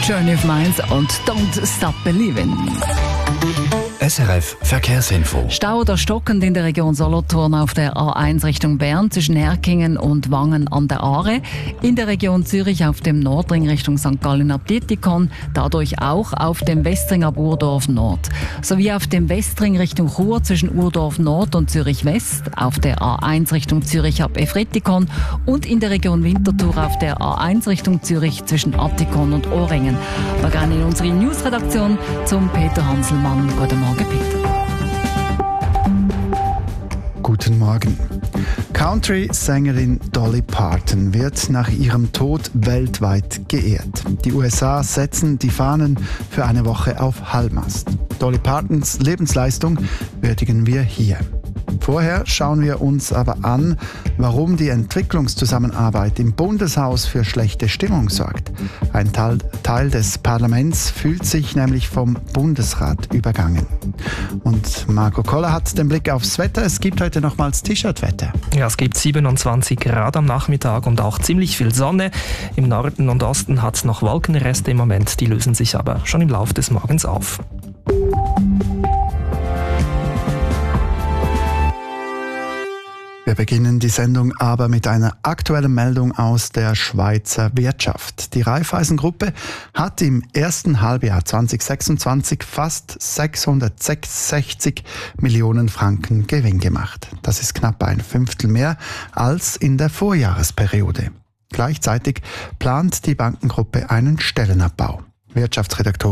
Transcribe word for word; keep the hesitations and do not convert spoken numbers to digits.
Journey of Minds und Don't Stop Believing. S R F Verkehrsinfo. Stau oder stockend in der Region Solothurn auf der A eins Richtung Bern zwischen Herkingen und Wangen an der Aare. In der Region Zürich auf dem Nordring Richtung Sankt Gallen ab Dietikon. Dadurch auch auf dem Westring ab Urdorf Nord. Sowie auf dem Westring Richtung Chur zwischen Urdorf Nord und Zürich West. Auf der A eins Richtung Zürich ab Efretikon. Und in der Region Winterthur auf der A eins Richtung Zürich zwischen Attikon und Ohrringen. Wir gehen in unsere Newsredaktion zum Peter Hanselmann. Guten Morgen, Peter. Guten Morgen. Country-Sängerin Dolly Parton wird nach ihrem Tod weltweit geehrt. Die U S A setzen die Fahnen für eine Woche auf Halbmast. Dolly Partons Lebensleistung würdigen wir hier. Vorher schauen wir uns aber an, warum die Entwicklungszusammenarbeit im Bundeshaus für schlechte Stimmung sorgt. Ein Teil, Teil des Parlaments fühlt sich nämlich vom Bundesrat übergangen. Und Marco Koller hat den Blick aufs Wetter. Es gibt heute nochmals T-Shirt-Wetter. Ja, es gibt siebenundzwanzig Grad am Nachmittag und auch ziemlich viel Sonne. Im Norden und Osten hat es noch Wolkenreste im Moment, die lösen sich aber schon im Laufe des Morgens auf. Wir beginnen die Sendung aber mit einer aktuellen Meldung aus der Schweizer Wirtschaft. Die Raiffeisen-Gruppe hat im ersten Halbjahr zwanzig sechsundzwanzig fast sechshundertsechzig Millionen Franken Gewinn gemacht. Das ist knapp ein Fünftel mehr als in der Vorjahresperiode. Gleichzeitig plant die Bankengruppe einen Stellenabbau. Wirtschaftsredaktor